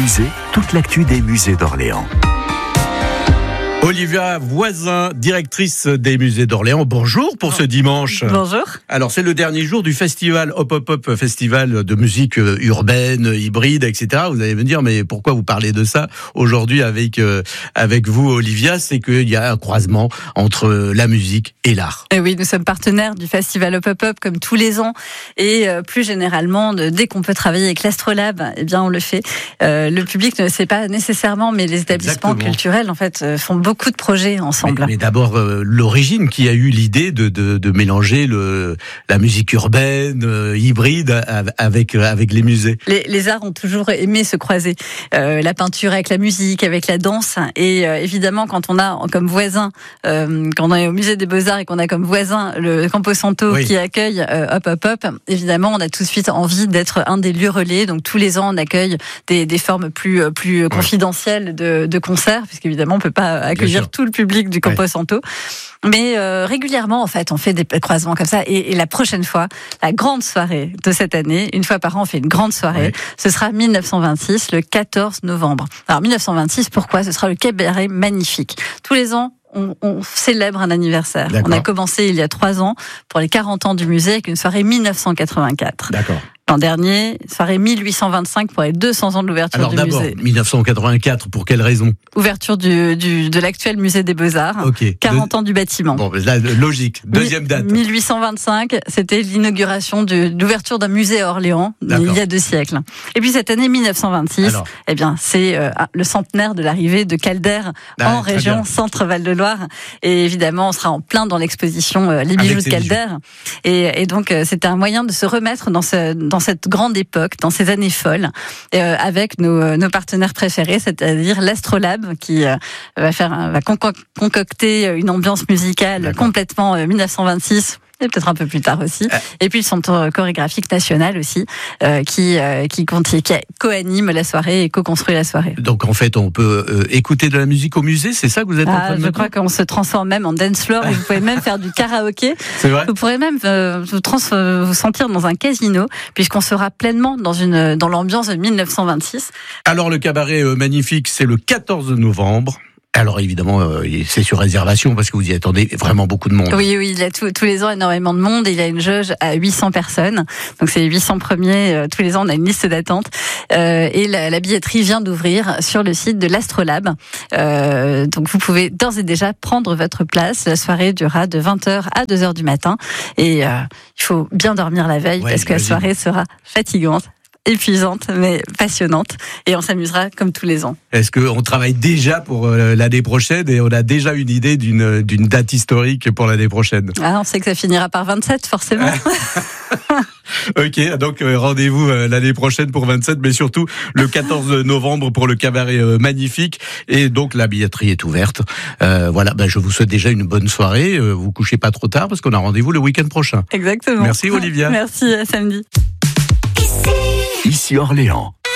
musée, toute l'actu des musées d'Orléans. Olivia Voisin, directrice des musées d'Orléans. Bonjour pour ce dimanche. Bonjour. Alors c'est le dernier jour du festival Hop Hop Hop, festival de musique urbaine, hybride, etc. Vous allez me dire, mais pourquoi vous parlez de ça aujourd'hui avec vous, Olivia? C'est qu'il y a un croisement entre la musique et l'art. Et oui, nous sommes partenaires du festival Hop Hop Hop comme tous les ans, et plus généralement, dès qu'on peut travailler avec l'Astrolabe, eh bien on le fait. Le public ne le sait pas nécessairement, mais les établissements culturels en fait font beaucoup de projets ensemble. Mais d'abord, l'origine qui a eu l'idée de mélanger la musique urbaine, hybride, avec les musées. Les arts ont toujours aimé se croiser. La peinture avec la musique, avec la danse. Et évidemment, quand on a comme voisin, quand on est au musée des Beaux-Arts et qu'on a comme voisin le Camposanto qui accueille Hop Hop Hop, évidemment, on a tout de suite envie d'être un des lieux relais. Donc tous les ans, on accueille des formes plus confidentielles de concerts, puisqu'évidemment, on peut pas accueillir tout le public du Camposanto. Mais régulièrement, en fait, on fait des croisements comme ça. Et la prochaine fois, la grande soirée de cette année, une fois par an, on fait une grande soirée. Ce sera 1926, le 14 novembre. Alors 1926, pourquoi? Ce sera le cabaret magnifique. Tous les ans, on célèbre un anniversaire. On a commencé il y a 3 ans pour les 40 ans du musée avec une soirée 1984. D'accord. L'an dernier, soirée 1825 pour les 200 ans de l'ouverture du musée. Alors d'abord, 1984, pour quelle raison? Ouverture de l'actuel musée des Beaux-Arts, 40 ans du bâtiment. Bon, là, logique. Deuxième date. 1825, c'était l'inauguration de l'ouverture d'un musée à Orléans, il y a 2 siècles. Et puis cette année, 1926, eh bien, c'est le centenaire de l'arrivée de Calder en région Centre-Val de Loire. Et évidemment, on sera en plein dans l'exposition Les bijoux de Calder. Et donc, c'était un moyen de se remettre dans cette grande époque, dans ces années folles, avec nos partenaires préférés, c'est-à-dire l'Astrolabe, qui va concocter une ambiance musicale complètement 1926. Et peut-être un peu plus tard aussi. Et puis le Centre chorégraphique national aussi, qui co-anime la soirée et co-construit la soirée. Donc en fait, on peut écouter de la musique au musée, c'est ça que vous êtes en train de me dire? Je crois qu'on se transforme même en dance floor, et vous pouvez même faire du karaoké. C'est vrai? Vous pourrez même vous sentir dans un casino, puisqu'on sera pleinement dans l'ambiance de 1926. Alors le cabaret magnifique, c'est le 14 novembre. Alors évidemment, c'est sur réservation parce que vous y attendez vraiment beaucoup de monde. Oui, il y a tous les ans énormément de monde, et il y a une jauge à 800 personnes. Donc c'est les 800 premiers, tous les ans on a une liste d'attente. Et la billetterie vient d'ouvrir sur le site de l'Astrolabe. Donc vous pouvez d'ores et déjà prendre votre place. La soirée durera de 20h à 2h du matin. Et il faut bien dormir la veille parce que la soirée sera fatigante, épuisante, mais passionnante, et on s'amusera comme tous les ans. Est-ce qu'on travaille déjà pour l'année prochaine, et on a déjà une idée d'une date historique pour l'année prochaine? On sait que ça finira par 27, forcément. Ok, donc rendez-vous l'année prochaine pour 27, mais surtout le 14 novembre pour le cabaret magnifique, et donc la billetterie est ouverte. Voilà, je vous souhaite déjà une bonne soirée. Vous couchez pas trop tard parce qu'on a rendez-vous le week-end prochain. Exactement. Merci Olivia. Merci, à samedi. Ici Orléans.